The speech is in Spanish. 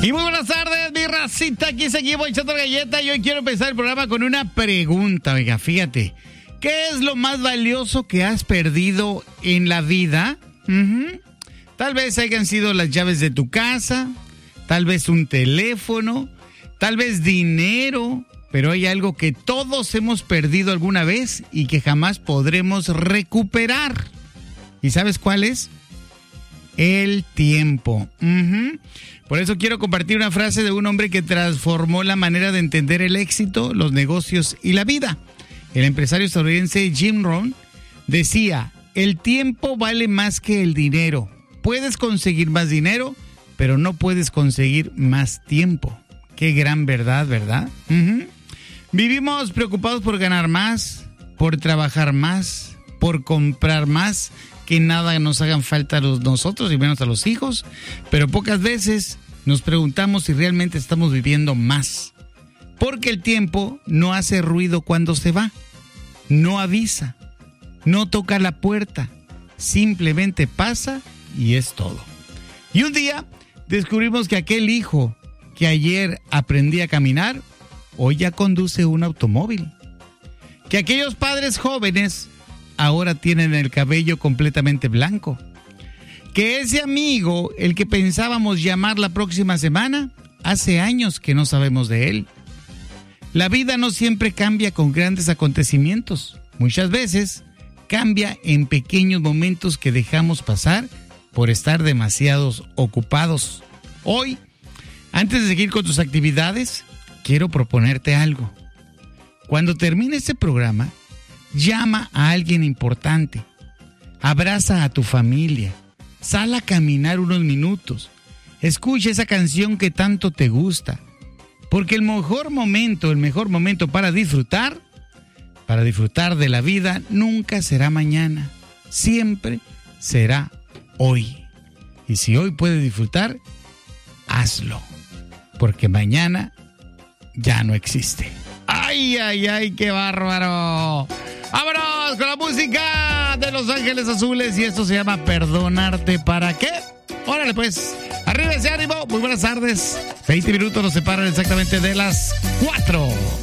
Y muy buenas tardes, mi racita. Aquí seguimos echando galleta y hoy quiero empezar el programa con una pregunta. Oiga, fíjate, ¿qué es lo más valioso que has perdido en la vida? Tal vez hayan sido las llaves de tu casa, tal vez un teléfono, tal vez dinero, pero hay algo que todos hemos perdido alguna vez y que jamás podremos recuperar. ¿Y sabes cuál es? El tiempo. Por eso quiero compartir una frase de un hombre que transformó la manera de entender el éxito, los negocios y la vida. El empresario estadounidense Jim Rohn decía: el tiempo vale más que el dinero. Puedes conseguir más dinero, pero no puedes conseguir más tiempo. Qué gran verdad, ¿verdad? Vivimos preocupados por ganar más, por trabajar más, por comprar más, que nada nos hagan falta a nosotros y menos a los hijos, pero pocas veces nos preguntamos si realmente estamos viviendo más. Porque el tiempo no hace ruido cuando se va, no avisa, no toca la puerta, simplemente pasa y es todo. Y un día descubrimos que aquel hijo que ayer aprendía a caminar, hoy ya conduce un automóvil. Que aquellos padres jóvenes ahora tienen el cabello completamente blanco. Que ese amigo, el que pensábamos llamar la próxima semana, hace años que no sabemos de él. La vida no siempre cambia con grandes acontecimientos. Muchas veces cambia en pequeños momentos que dejamos pasar por estar demasiados ocupados. Hoy, antes de seguir con tus actividades, quiero proponerte algo. Cuando termine este programa, llama a alguien importante, abraza a tu familia, sal a caminar unos minutos, escucha esa canción que tanto te gusta, porque el mejor momento para disfrutar de la vida nunca será mañana, siempre será hoy. Y si hoy puedes disfrutar, hazlo, porque mañana ya no existe. ¡Ay, ay, ay, qué bárbaro! ¡Vámonos con la música de Los Ángeles Azules! Y esto se llama Perdonarte, ¿para qué? Órale pues, arriba ese ánimo. Muy buenas tardes. 20 minutos nos separan exactamente de las 4.